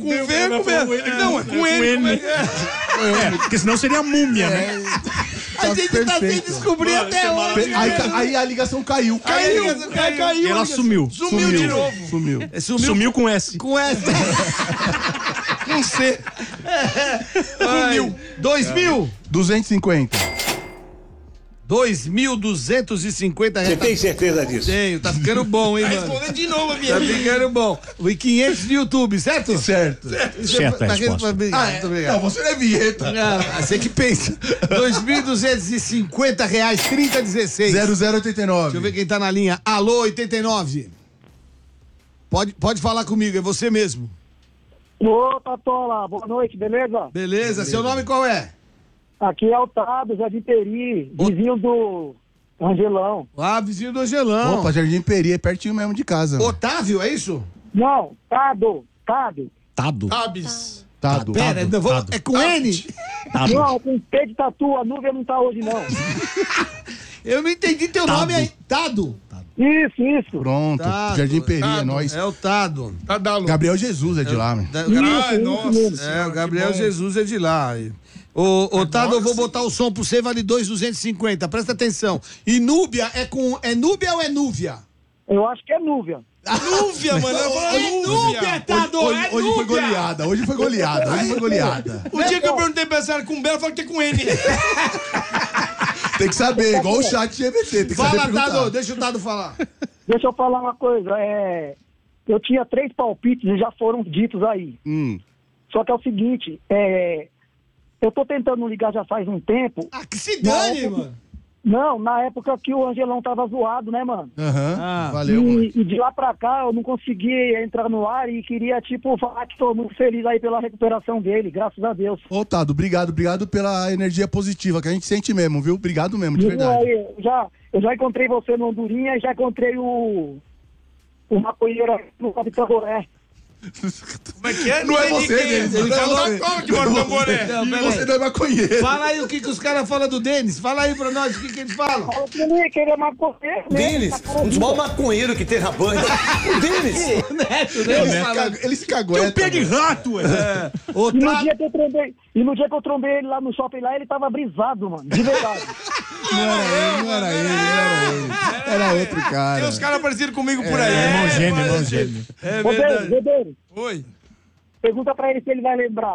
Com V, não, é com N. Porque senão seria múmia, né? A gente tá sem descobrir até hoje. Aí a ligação caiu. E ela sumiu. Sumiu de novo. Sumiu com S. Com S. Com C. Sumiu. 2.000. 250. 2.250 reais. Você tem certeza disso? Tenho, tá ficando bom, hein, Vai mano? responder de novo, Tá minha ficando bom. E 500 no YouTube, certo? Certo. Certa a resposta. Muito obrigado. Não, você não é vinheta. Você que pensa. 2.250 reais, 3016. 0089. Deixa eu ver quem tá na linha. Alô, 89. Pode falar comigo, é você mesmo. Ô, Tatola, boa noite, beleza? Beleza, seu nome qual é? Aqui é o Tado, Jardim Peri, vizinho do Angelão. Ah, vizinho do Angelão. Opa, Jardim Peri, é pertinho mesmo de casa. Otávio, é isso? Não, Tado. Tado. Tabs. Tado. Pera, é com N? Tado. Não, com P de tatu, a nuvem não tá hoje, não. Eu não entendi teu nome aí. Tado. Isso. Pronto. Tado, Jardim Peri, é Tado. nóis. É o Tado. Tá dando. Gabriel Jesus é de lá, mano. Ai, nossa. É, o Gabriel Jesus é de lá. Ô, Tado, eu vou botar o som pra você, vale 2.250. Presta atenção. E Núbia é Núbia ou é Núvia? Eu acho que é nuvem. Núvia, mano. Núbia, Tado, Hoje foi goleada, hoje foi goleada. O dia que eu perguntei pra ela com B, ela falou que é com N. Tem que saber, igual o chat GPT. Tem que saber Fala, perguntar. Tado, deixa o Tado falar. Deixa eu falar uma coisa, eu tinha 3 palpites e já foram ditos aí. Só que é o seguinte, eu tô tentando ligar já faz um tempo. Ah, que se dane, mano. Não, na época que o Angelão tava zoado, né, mano? Valeu, mano. E de lá pra cá eu não consegui entrar no ar e queria, falar que tô muito feliz aí pela recuperação dele, graças a Deus. Ô, Tado, obrigado pela energia positiva que a gente sente mesmo, viu? Obrigado mesmo, de verdade. Aí, eu já encontrei você no Hondurinha e já encontrei o maconheiro no Capitão Boré. Como é que é? Não é você, Denis. Ele falou como que mora no Tamboré? Não, E peraí. você não é maconheiro. Fala aí o que os caras falam do Denis. Fala aí pra nós o que eles falam. Fala pra mim que ele é maconheiro. Denis, um dos maiores maconheiros que tem na banda. O Denis. Neto, né? Ele se cagueta. Pé de rato, ué. E no dia que eu trombei ele lá no shopping lá, ele tava brisado, mano. De verdade. Não era ele. Era outro cara. Tem uns caras parecidos comigo por aí. Irmão gêmeo. É Rodeiro, verdade. Oi. pergunta pra ele se ele vai lembrar.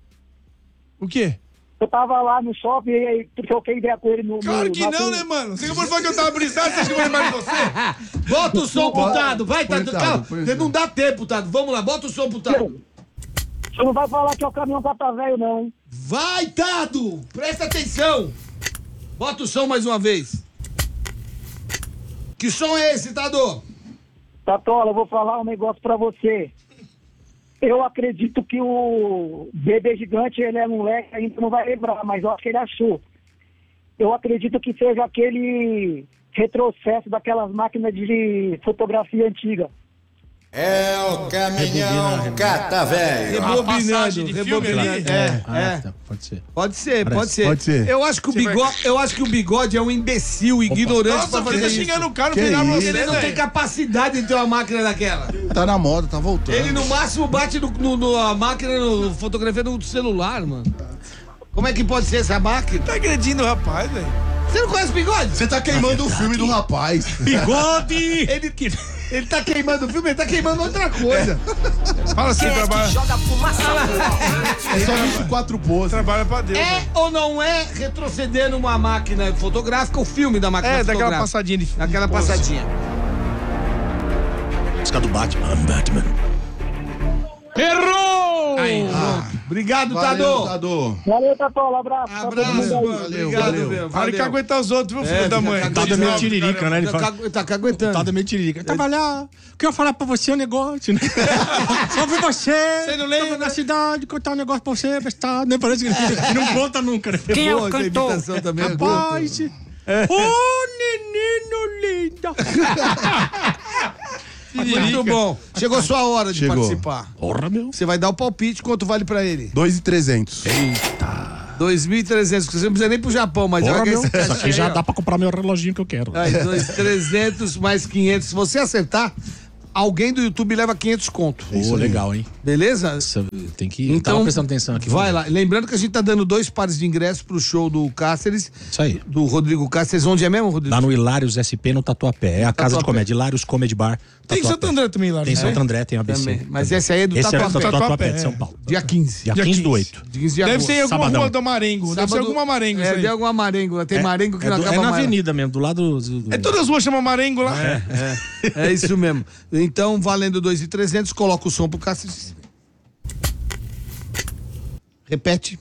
O quê? Eu tava lá no shopping e aí troquei ideia com ele no... Claro que não, né, mano? Você acabou de falar que eu tava brisado, você acha que eu vou lembrar de você? Bota o som pro Tado, vai, Põe Tado. Tado, Calma, põe você não dá tempo, Tado. Vamos lá, bota o som pro Tado. Você não vai falar que é o caminhão Pata Velho, não, hein? Vai, Tado! Presta atenção! Bota o som mais uma vez. Que som é esse, Tado? Tatola, eu vou falar um negócio pra você. Eu acredito que o bebê gigante, ele é moleque, ainda não vai lembrar, mas eu acho que ele achou. Eu acredito que seja aquele retrocesso daquelas máquinas de fotografia antiga. É o caminhão Cata Velho. passagem de filme ali? Tá, pode ser. Pode ser, Parece. pode ser. Pode ser. Eu acho que o bigode é um imbecil, ignorante Nossa, pra você fazer tá isso. xingando o cara, não Que pegar isso? você, Ele não tem velho. capacidade de ter uma máquina daquela. Tá na moda, tá voltando. Ele no máximo bate a máquina, fotografia no celular, mano. Como é que pode ser essa máquina? Tá agredindo o rapaz, velho. Você não conhece o bigode? Você tá queimando o filme do rapaz. Bigode! Ele tá queimando o filme, ele tá queimando outra coisa. Fala assim, trabalha. É só 24 poses. Trabalha pra Deus. É ou não é retroceder numa máquina fotográfica o filme da máquina É, fotográfica? daquela passadinha de filme. Daquela passadinha. Música do Batman. Batman. Errou! Aí, obrigado, Valeu, Tado. Tado. Valeu, Tatola, abraço. pra todo Abraço, mundo aí. mano. Valeu, Obrigado, valeu. meu. Para de Valeu. aguentar os outros, viu, filho da mãe? fica Tado é meio tiririca, né? Ele fala. Tá caguetando. Tado é meio tiririca. Trabalhar. O que eu ia falar pra você é um negócio, né? Só vi você. Você não lembra? Tava na cidade, contar um negócio pra você, bestado. Nem parece que ele não conta nunca, né? Quem é o cantor? Imitação também. Rapaz. Menino lindo. Muito bom. Chegou sua hora de Chegou. participar. Porra, meu. É. Você vai dar o palpite, quanto vale pra ele? 2.300. 2.300, você não precisa nem pro Japão, mas Porra, olha que meu. esse Isso aqui já dá pra comprar meu reloginho que eu quero. Aí, 2.300 mais 500. Se você acertar, alguém do YouTube leva 500 conto. Pô, legal, hein? Beleza? Nossa, tem que... Então, tava prestando atenção aqui. Vai lá. Lembrando que a gente tá dando 2 pares de ingressos pro show do Cáceres. Isso aí. Do Rodrigo Cáceres. Onde é mesmo, Rodrigo? Lá no Hilários SP, no Tatuapé. É a casa de comédia. Hilários Comedy Bar. Tem em Santo André também lá, Tem em né? Santo André, tem ABC. Também. Mas esse aí é do Esse é o Tatuapé. Tatuapé de São Paulo. Dia 15. Dia 15 do 8. Dia 15 de Deve agosto. ser em alguma Sabadão. rua do Marengo. Deve ser alguma Marengo isso É, aí. de alguma Marengo. Tem Marengo que não acaba É na mais. avenida mesmo, do lado do... É todas as ruas chamam Marengo lá. É isso mesmo. Então, valendo 2.300, coloca o som pro Cáceres. Repete.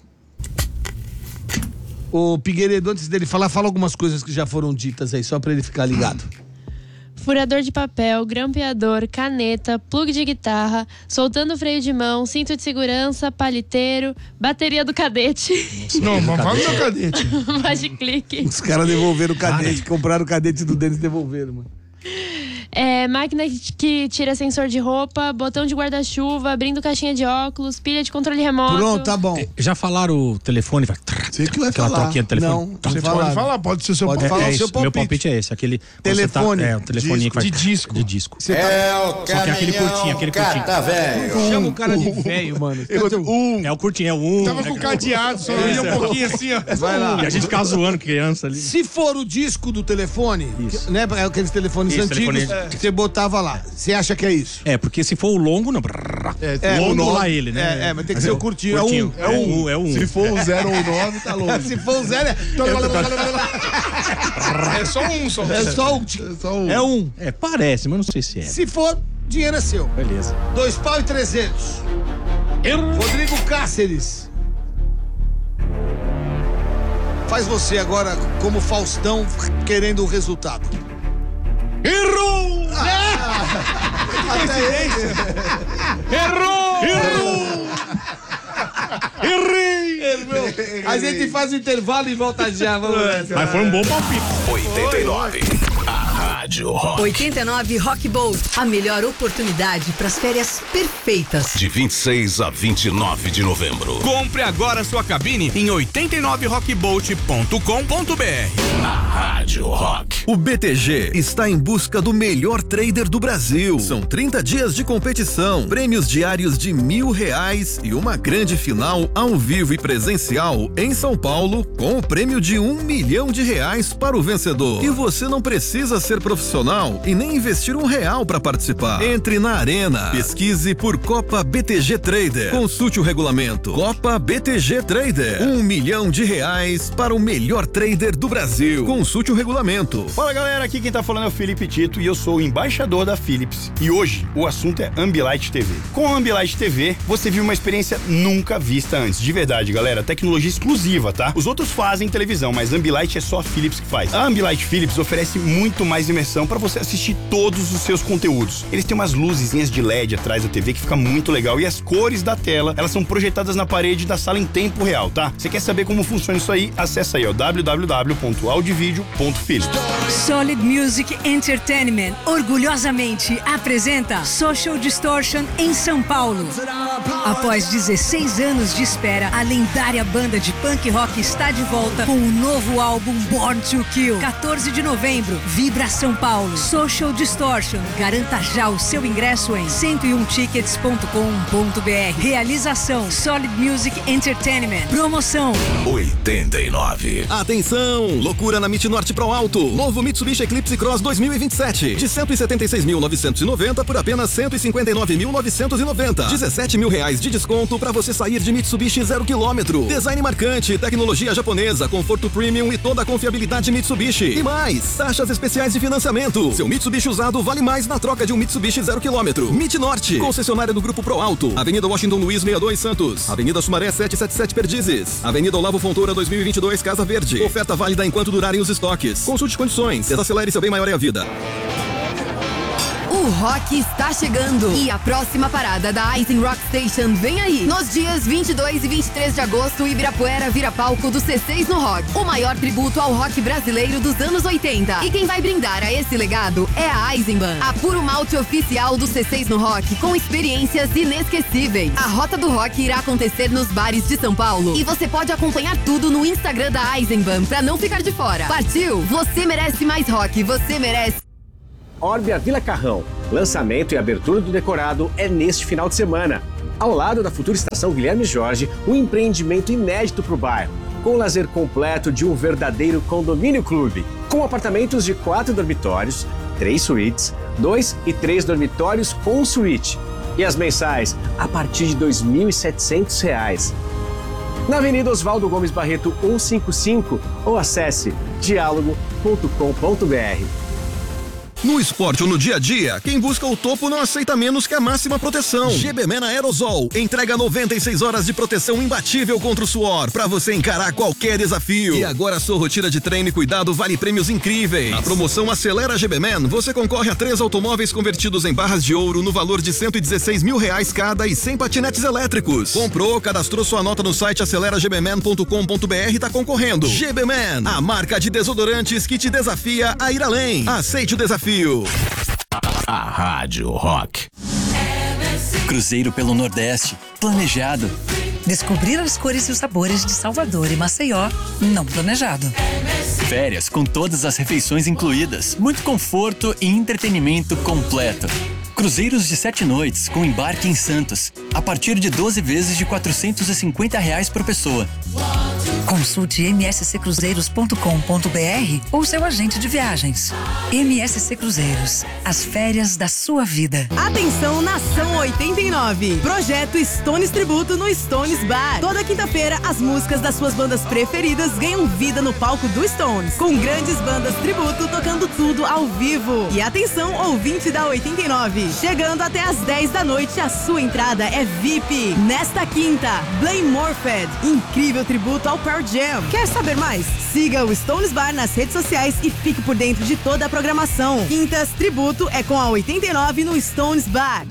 Ô, Pigueiredo, antes dele falar, fala algumas coisas que já foram ditas aí, só pra ele ficar ligado. Furador de papel, grampeador, caneta, plug de guitarra, soltando freio de mão, cinto de segurança, paliteiro, bateria do cadete, Não, mas fala do cadete. Magiclick, Os caras devolveram o cadete, compraram o cadete do Denis e devolveram, mano. máquina que tira sensor de roupa, botão de guarda-chuva, abrindo caixinha de óculos, pilha de controle remoto. Pronto, tá bom. Já falaram o telefone? Vai... Você que vai Aquela falar. troquinha de telefone. Não, Você pode falar, pode ser o seu Pode palpite. falar o É seu isso, meu palpite é esse, aquele... Telefone. O telefoninho que faz... De disco. De disco. Você tá... Só que é aquele curtinho, aquele curtinho. velho. Chama o cara de velho, mano. É o curtinho, é o 1. Tava com cadeado, só ia um pouquinho assim, ó. Vai lá. E a gente ficava zoando criança ali. Se for o disco do telefone, né? Aqueles telefones Isso, antigos, telefone- você botava lá. Você acha que é isso? É, porque se for o longo, não. Longo lá ele, né? Mas tem que ser o curtinho. É um. É um. Se for o 0 ou 9, tá longe. Se for o zero, É só um, só. é só o. Só um. É um. É, parece, mas não sei se é. Se for, dinheiro é seu. Beleza. 2 pau e 300. Rodrigo Cáceres. Faz você agora como Faustão querendo o resultado. Errou! Errei! A gente faz o intervalo e volta já. Vamos nessa. Mas foi um bom palpite. 89. A Rádio Rock. 89 Rock Boat. A melhor oportunidade para as férias perfeitas. De 26 a 29 de novembro. Compre agora sua cabine em 89rockboat.com.br. Na Rádio Rock. O BTG está em busca do melhor trader do Brasil. São 30 dias de competição, prêmios diários de R$1.000 e uma grande final ao vivo e presencial em São Paulo com o prêmio de R$1 milhão para o vencedor. E você não precisa ser profissional e nem investir R$1 para participar. Entre na arena, pesquise por Copa BTG Trader. Consulte o regulamento. Copa BTG Trader. R$1 milhão para o melhor trader do Brasil. Consulte o regulamento. Fala galera, aqui quem tá falando é o Felipe Tito e eu sou o embaixador da Philips. E hoje o assunto é Ambilight TV. Com a Ambilight TV, você viu uma experiência nunca vista antes. De verdade, galera, tecnologia exclusiva, tá? Os outros fazem televisão, mas Ambilight é só a Philips que faz. A Ambilight Philips oferece muito mais imersão para você assistir todos os seus conteúdos. Eles têm umas luzinhas de LED atrás da TV que fica muito legal e as cores da tela, elas são projetadas na parede da sala em tempo real, tá? Você quer saber como funciona isso aí? Acessa aí, ó, www.audiovideo.philips. Solid Music Entertainment orgulhosamente apresenta Social Distortion em São Paulo. Após 16 anos de espera, a lendária banda de punk rock está de volta com o novo álbum Born to Kill. 14 de novembro, Vibra São Paulo. Social Distortion. Garanta já o seu ingresso em 101tickets.com.br. Realização Solid Music Entertainment. Promoção 89. Atenção! Loucura na MIT Norte Pro Alto. Novo Mitsubishi Eclipse Cross 2027. De 176.990 por apenas 159.990. R$17.000 de desconto para você sair de Mitsubishi 0 km. Design marcante, tecnologia japonesa, conforto premium e toda a confiabilidade Mitsubishi. E mais, taxas especiais de financiamento. Seu Mitsubishi usado vale mais na troca de um Mitsubishi 0 km. MIT Norte, concessionária do Grupo Pro Alto. Avenida Washington Luiz 62 Santos. Avenida Sumaré 777 Perdizes. Avenida Olavo Fontoura 2022 Casa Verde. Oferta válida enquanto durarem os estoques. Consulte condições. Desacelere, seu bem maior é a vida. O rock está chegando e a próxima parada da Rising Rock Station vem aí. Nos dias 22 e 23 de agosto, Ibirapuera vira palco do C6 no Rock, o maior tributo ao rock brasileiro dos anos 80. E quem vai brindar a esse legado é a Eisenbahn, a puro malte oficial do C6 no Rock, com experiências inesquecíveis. A Rota do Rock irá acontecer nos bares de São Paulo e você pode acompanhar tudo no Instagram da Eisenbahn pra não ficar de fora. Partiu? Você merece mais rock, você merece. Órbia Vila Carrão. Lançamento e abertura do decorado é neste final de semana. Ao lado da futura estação Guilherme Jorge, um empreendimento inédito para o bairro, com o lazer completo de um verdadeiro condomínio clube, com apartamentos de 4 dormitórios, 3 suítes, 2 e 3 dormitórios com suíte. E as mensais a partir de R$ 2.700. Na Avenida Oswaldo Gomes Barreto 155 ou acesse dialogo.com.br. No esporte ou no dia a dia, quem busca o topo não aceita menos que a máxima proteção. GB-Men Aerosol entrega 96 horas de proteção imbatível contra o suor, pra você encarar qualquer desafio. E agora a sua rotina de treino e cuidado vale prêmios incríveis. Na promoção Acelera GB-Men, você concorre a 3 automóveis convertidos em barras de ouro no valor de R$116 mil cada e 100 patinetes elétricos. Comprou, cadastrou sua nota no site aceleragBmen.com.br e tá concorrendo. GB-Men, a marca de desodorantes que te desafia a ir além. Aceite o desafio. A Rádio Rock. Cruzeiro pelo Nordeste, planejado. Descobrir as cores e os sabores de Salvador e Maceió, não planejado. Férias com todas as refeições incluídas, muito conforto e entretenimento completo. Cruzeiros de 7 noites com embarque em Santos, a partir de 12 vezes de R$450 por pessoa. Consulte msccruzeiros.com.br ou seu agente de viagens. MSC Cruzeiros, as férias da sua vida. Atenção, Nação 89. Projeto Stones Tributo no Stones Bar. Toda quinta-feira, as músicas das suas bandas preferidas ganham vida no palco do Stones, com grandes bandas tributo tocando tudo ao vivo. E atenção, ouvinte da 89. Chegando até às 10 da noite, a sua entrada é VIP. Nesta quinta, Blame Morphed, incrível tributo ao Pearl Jam. Quer saber mais? Siga o Stones Bar nas redes sociais e fique por dentro de toda a programação. Quintas Tributo é com a 89 no Stones Bar.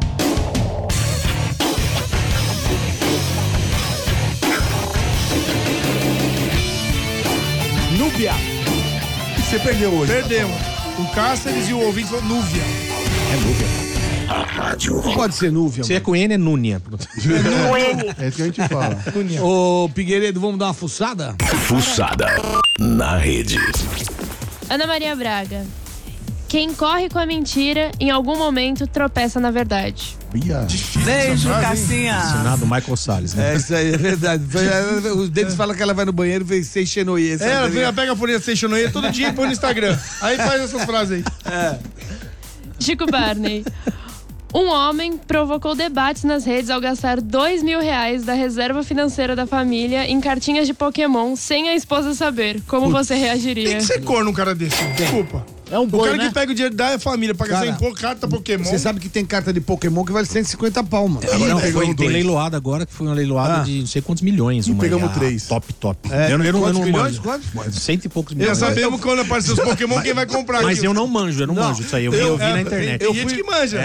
Núbia. Você perdeu hoje. Perdemos. O Cáceres e o ouvinte falou Núvia. É Núvia. A Rádio Rock. Pode ser Núvia. Se é com N, é Núnia. É isso que a gente fala. Ô, Figueiredo, vamos dar uma fuçada? Fuçada na rede. Ana Maria Braga. Quem corre com a mentira, em algum momento tropeça na verdade. Beijo, Cassinha. Assinado Michael Salles, né? É, isso aí, é verdade. Os dedos falam que ela vai no banheiro e vem sem xenoie. Ela pega a folha sem xenoie todo dia e põe no Instagram. Aí faz essas frases aí. Chico Barney. Um homem provocou debates nas redes ao gastar R$2 mil da reserva financeira da família em cartinhas de Pokémon sem a esposa saber. Como você reagiria? Tem que ser corno um cara desse. Desculpa. É um boi, o cara né? que pega o dinheiro da família pra gastar Cara, em carta Pokémon. Você sabe que tem carta de Pokémon que vale 150 pau, mano. Não, tem leiloada agora, que foi uma leiloada de não sei quantos milhões. Pegamos 3. Top. É, eu não milhões? manjo. Quantos? 100 e poucos milhões. Já sabemos quando aparecer os Pokémon quem vai comprar. Mas aqui. eu não manjo isso aí. Eu vi na internet. Tem gente que manja.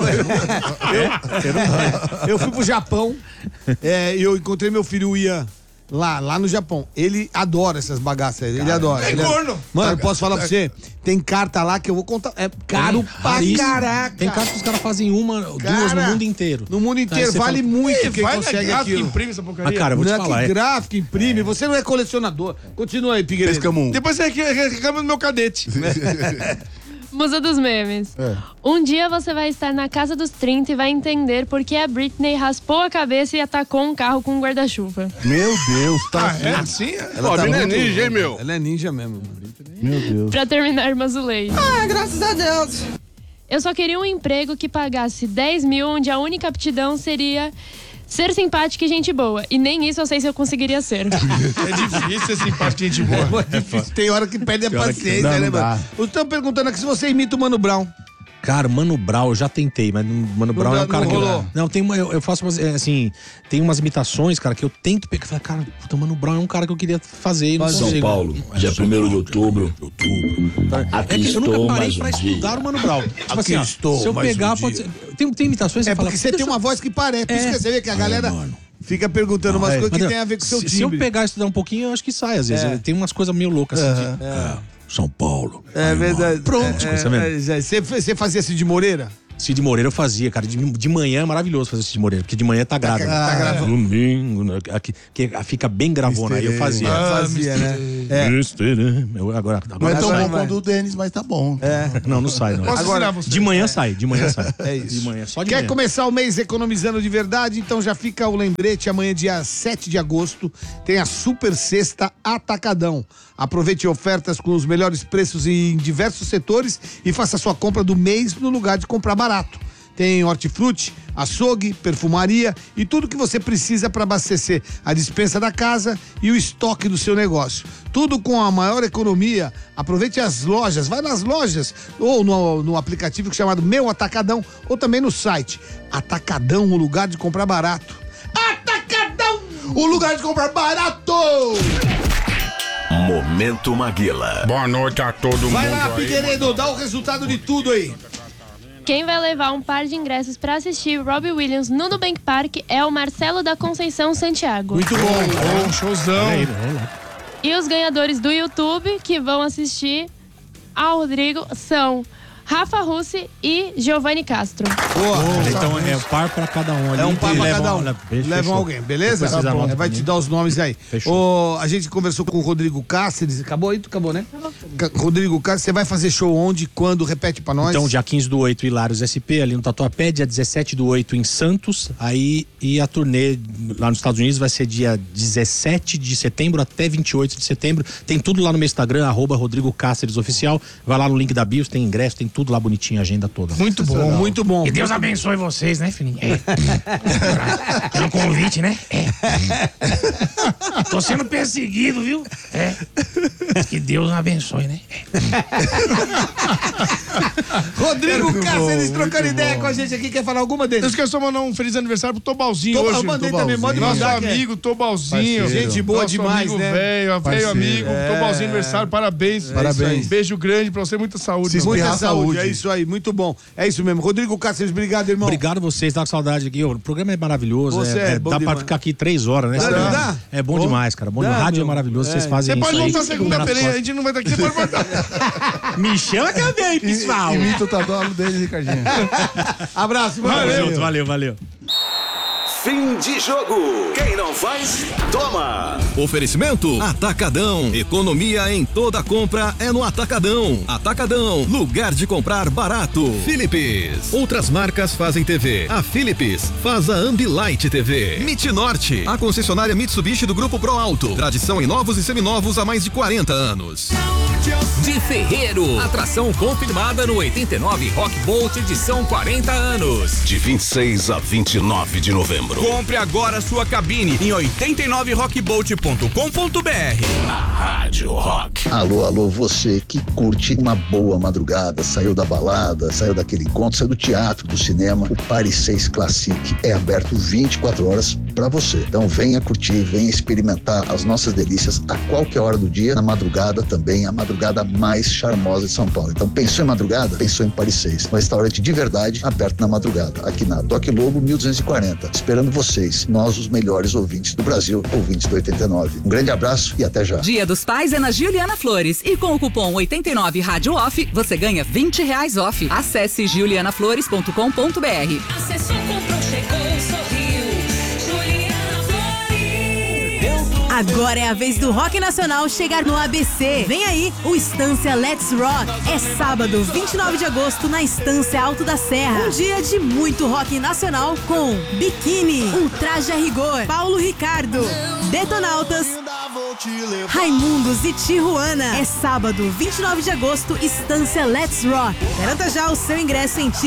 Eu fui pro Japão e eu encontrei meu filho, o Ian. Lá no Japão. Ele adora essas bagaças. Ele adora. É corno. Mano, eu posso falar pra você? Tem carta lá que eu vou contar. É caro pra caraca. Tem carta que os caras fazem uma, duas no mundo inteiro. No mundo inteiro. Vale muito quem vai consegue na aquilo. imprime essa porcaria. Mas, cara, eu vou te falar. Gráfico, imprime. Você não é colecionador. Continua aí, Figueiredo. Depois você reclama do meu cadete. Musa dos memes. Um dia você vai estar na casa dos 30 e vai entender por que a Britney raspou a cabeça e atacou um carro com um guarda-chuva. Meu Deus, tá é assim? Ela tá muito ninja, hein, meu? Ela é ninja mesmo. Meu Deus. Pra terminar, Mazulei. Graças a Deus. Eu só queria um emprego que pagasse 10 mil, onde a única aptidão seria ser simpática e gente boa. E nem isso eu sei se eu conseguiria ser. É difícil ser simpática e gente boa. É difícil. Tem hora que perde a paciência, né, mano? Eu tô perguntando aqui se você imita o Mano Brown. Cara, Mano Brown, eu já tentei, mas Mano Brown é um cara que... Não, eu faço umas, assim, tem umas imitações, cara, que eu tento pegar. Falei, cara, puta, Mano Brown é um cara que eu queria fazer e não consigo. São Paulo, dia 1º de outubro. Aqui eu nunca estou parei mais pra um dia. estudar o Mano Brown. Tipo Aqui assim, ó, estou se eu mais pegar, um pode dia. ser... Tem imitações que você fala... Porque você tem uma voz que parece. Por isso que você vê que a galera fica perguntando umas coisas que tem a ver com o seu timbre. Se eu pegar e estudar um pouquinho, eu acho que sai, às vezes. Tem umas coisas meio loucas, assim, São Paulo. É verdade. Pronto, Você fazia Cid Moreira? Cid Moreira eu fazia, cara. De manhã é maravilhoso fazer Cid Moreira, porque de manhã tá gravando. Tá gravando. Domingo, que fica bem gravona. Aí eu fazia. Né? Agora não é tão bom quanto o Denis, mas tá bom. Não sai, não. Agora, de manhã sai. É isso. De manhã, só de Quer manhã. começar o mês economizando de verdade? Então já fica o lembrete, amanhã dia 7 de agosto tem a Super Sexta Atacadão. Aproveite ofertas com os melhores preços em diversos setores e faça sua compra do mês no lugar de comprar barato. Tem hortifruti, açougue, perfumaria e tudo que você precisa para abastecer a despensa da casa e o estoque do seu negócio. Tudo com a maior economia. Aproveite as lojas, vai nas lojas ou no aplicativo chamado Meu Atacadão ou também no site. Atacadão, o lugar de comprar barato. Atacadão, o lugar de comprar barato! Momento Maguila. Boa noite a todo mundo. Vai lá, Figueiredo, dá o resultado de tudo aí. Quem vai levar um par de ingressos para assistir Robbie Williams no Nubank Park é o Marcelo da Conceição Santiago. Muito bom, showzão. E os ganhadores do YouTube que vão assistir ao Rodrigo são Rafa Russi e Giovanni Castro. Então é um par pra cada um ali. É um par pra cada um. Levam Levam alguém, beleza? Tá bom. Vai te dar os nomes aí. Fechou. A gente conversou com o Rodrigo Cáceres. Acabou aí? Acabou, né? Rodrigo Cáceres, você vai fazer show onde, quando? Repete pra nós. Então, dia 15/8, Hilários SP, ali no Tatuapé. Dia 17/8 em Santos. Aí, e a turnê lá nos Estados Unidos vai ser dia 17 de setembro até 28 de setembro. Tem tudo lá no meu Instagram, @Rodrigo Cáceres Oficial. Vai lá no link da Bios, tem ingresso, tem tudo lá bonitinho, a agenda toda. Muito bom, muito bom. E Deus abençoe vocês, né, filhinho? Pelo convite, né? Tô sendo perseguido, viu? Que Deus abençoe, né? Rodrigo Cáceres trocando ideia com a gente aqui. Quer falar alguma deles? Eu quero só mandar um feliz aniversário pro Tobalzinho hoje. Eu mandei também, pode Nosso mandar. amigo Tobalzinho. Parceiro. Gente boa nosso demais, amigo né? Velho amigo. Tobalzinho aniversário, parabéns. Parabéns. Beijo grande pra você, muita saúde. Muita saúde, é isso aí, muito bom. É isso mesmo. Rodrigo Cáceres, obrigado, irmão. Obrigado a vocês, tá com saudade aqui. O programa é maravilhoso. Você é bom dá demais. pra ficar aqui 3 horas, né? Dá? É bom demais, cara. Bom, rádio é maravilhoso, vocês fazem Você isso pode aí. voltar segunda-feira, a gente não vai estar aqui, você pode voltar. Me chama que eu venho, pessoal. Imita o tatuado dele, Ricardinho. Abraço, Valeu. Fim de jogo. Quem não faz, toma. Oferecimento Atacadão. Economia em toda compra é no Atacadão. Atacadão, lugar de comprar barato. Philips. Outras marcas fazem TV. A Philips faz a Ambilight TV. Norte, a concessionária Mitsubishi do Grupo Pro Alto. Tradição em novos e seminovos há mais de 40 anos. De Ferreiro, atração confirmada no 89 Rock Bolt edição 40 anos. De 26 a 29 de novembro. Compre agora sua cabine em 89rockbolt.com.br. Rádio Rock. Alô, você que curte uma boa madrugada, saiu da balada, saiu daquele encontro, saiu do teatro, do cinema, o Paris 6 Classic é aberto 24 horas para você. Então venha curtir, venha experimentar as nossas delícias a qualquer hora do dia, na madrugada também, a madrugada mais charmosa de São Paulo. Então pensou em madrugada? Pensou em Paris 6, um restaurante de verdade aberto na madrugada, aqui na Doc Lobo 1240, esperando vocês, nós os melhores ouvintes do Brasil, ouvintes do 89. Um grande abraço e até já. Dia dos Pais é na Giuliana Flores e com o cupom 89 Rádio Off você ganha R$20 off. Acesse giulianaflores.com.br. Acessou, comprou, chegou, sorriu. Giuliana Flores. Agora é a vez do rock nacional chegar no ABC. Vem aí o Estância Let's Rock. É sábado, 29 de agosto, na Estância Alto da Serra. Um dia de muito rock nacional com Biquíni, Ultraje a Rigor, Paulo Ricardo, Detonautas, Raimundos e Tijuana. É sábado, 29 de agosto, Estância Let's Rock. Garanta já o seu ingresso em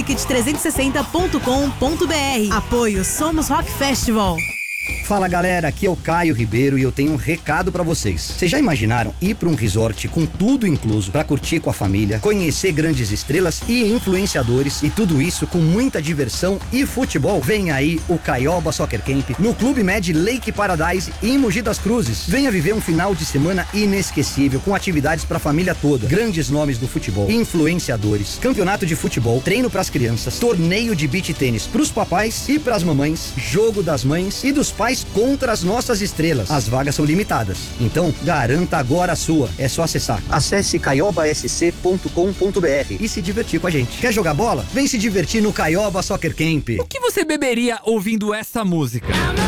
ticket360.com.br. Apoio Somos Rock Festival. Fala galera, aqui é o Caio Ribeiro e eu tenho um recado pra vocês. Vocês já imaginaram ir pra um resort com tudo incluso pra curtir com a família, conhecer grandes estrelas e influenciadores e tudo isso com muita diversão e futebol? Vem aí o Caioba Soccer Camp no Clube Med Lake Paradise em Mogi das Cruzes. Venha viver um final de semana inesquecível com atividades pra família toda, grandes nomes do futebol, influenciadores, campeonato de futebol, treino pras crianças, torneio de beach tênis pros papais e pras mamães, jogo das mães e dos pais jogadores contra as nossas estrelas. As vagas são limitadas, então garanta agora a sua. É só acessar. Acesse caiobasc.com.br e se divertir com a gente. Quer jogar bola? Vem se divertir no Caioba Soccer Camp. O que você beberia ouvindo essa música?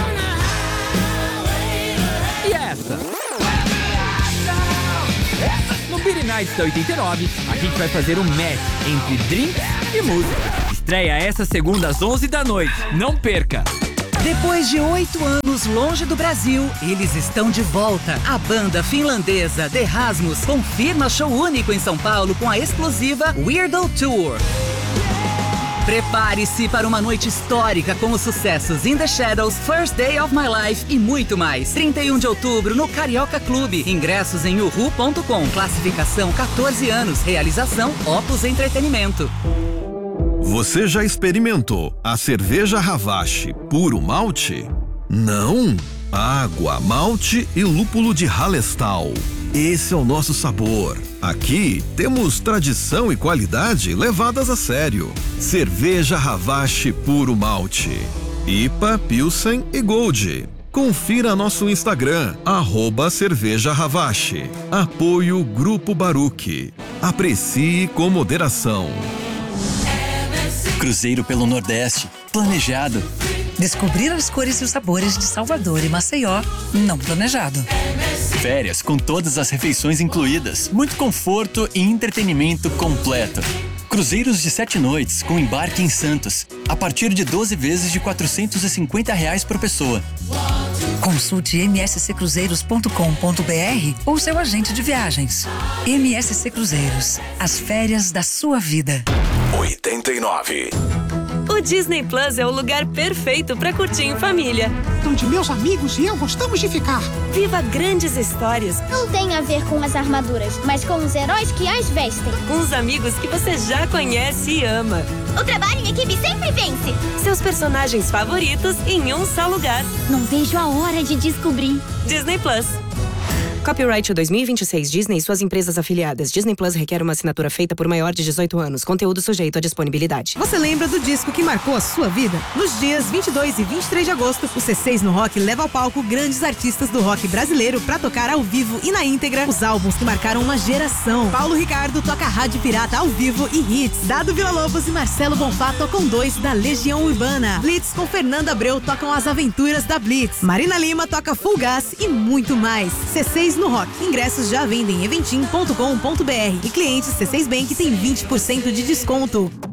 E essa? No Beer Nights da 89, a gente vai fazer um match entre drinks e música. Estreia essa segunda às 11 da noite. Não perca! Depois de 8 anos longe do Brasil, eles estão de volta. A banda finlandesa The Rasmus confirma show único em São Paulo com a explosiva Weirdo Tour. Prepare-se para uma noite histórica com os sucessos In The Shadows, First Day of My Life e muito mais. 31 de outubro no Carioca Clube. Ingressos em uhu.com. Classificação 14 anos. Realização Opus Entretenimento. Você já experimentou a cerveja Ravache puro malte? Não? Água, malte e lúpulo de Hallerstau. Esse é o nosso sabor. Aqui temos tradição e qualidade levadas a sério. Cerveja Ravache puro malte. IPA, Pilsen e Gold. Confira nosso Instagram, @cervejaravache. Apoio Grupo Baruch. Aprecie com moderação. Cruzeiro pelo Nordeste, planejado. Descobrir as cores e os sabores de Salvador e Maceió, não planejado. Férias com todas as refeições incluídas, muito conforto e entretenimento completo. Cruzeiros de 7 noites com embarque em Santos, a partir de 12 vezes de R$ 450 por pessoa. Consulte msccruzeiros.com.br ou seu agente de viagens. MSC Cruzeiros, as férias da sua vida. 89. O Disney Plus é o lugar perfeito para curtir em família. Onde meus amigos e eu gostamos de ficar. Viva grandes histórias. Não tem a ver com as armaduras, mas com os heróis que as vestem. Com os amigos que você já conhece e ama. O trabalho em equipe sempre vence. Seus personagens favoritos em um só lugar. Não vejo a hora de descobrir. Disney Plus. Copyright 2026 Disney e suas empresas afiliadas. Disney Plus requer uma assinatura feita por maior de 18 anos. Conteúdo sujeito à disponibilidade. Você lembra do disco que marcou a sua vida? Nos dias 22 e 23 de agosto, o C6 no Rock leva ao palco grandes artistas do rock brasileiro pra tocar ao vivo e na íntegra os álbuns que marcaram uma geração. Paulo Ricardo toca Rádio Pirata ao vivo e hits. Dado Villa-Lobos e Marcelo Bonfá tocam 2 da Legião Urbana. Blitz com Fernanda Abreu tocam As Aventuras da Blitz. Marina Lima toca Full Gas e muito mais. C6 no Rock. Ingressos já vendem em eventim.com.br e clientes C6 Bank têm 20% de desconto.